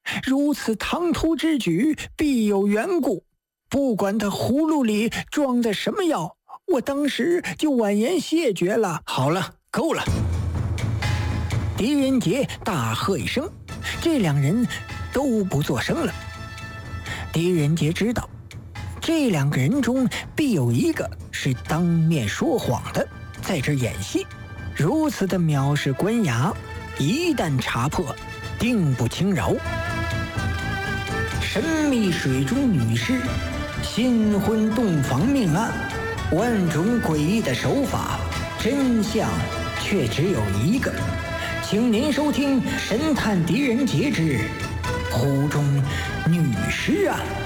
如此唐突之举必有缘故，不管他葫芦里装的什么药，我当时就婉言谢绝了。 好了，够了！ 狄仁杰大喝一声，这两人都不作声了。狄仁杰知道，这两个人中必有一个是当面说谎的，在这演戏。如此的藐视官衙，一旦查破，定不轻饶。神秘水中女尸新婚洞房命案，万种诡异的手法，真相却只有一个。请您收听《神探狄仁杰之湖中女尸案》。